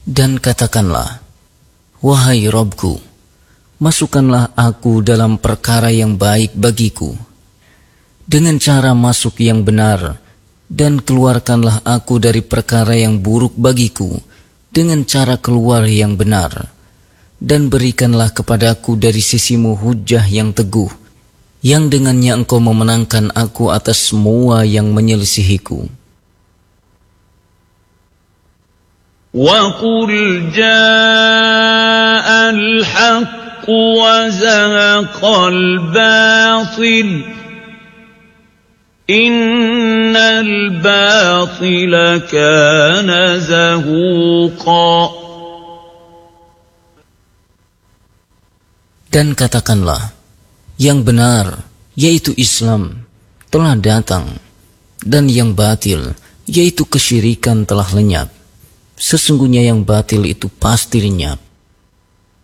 Dan katakanlah, wahai Robku, masukkanlah aku dalam perkara yang baik bagiku, dengan cara masuk yang benar, dan keluarkanlah aku dari perkara yang buruk bagiku, dengan cara keluar yang benar. Dan berikanlah kepadaku dari sisimu hujjah yang teguh, yang dengannya engkau memenangkan aku atas semua yang menyelisihiku. وَقُلْ جَاءَ الْحَقُّ وَزَهَقَ الْبَاطِلُ إِنَّ الْبَاطِلَ كَانَ زَهُوقًا. Dan katakanlah, yang benar, yaitu Islam, telah datang, dan yang batil, yaitu kesyirikan telah lenyap. Sesungguhnya yang batil itu pasti lenyap.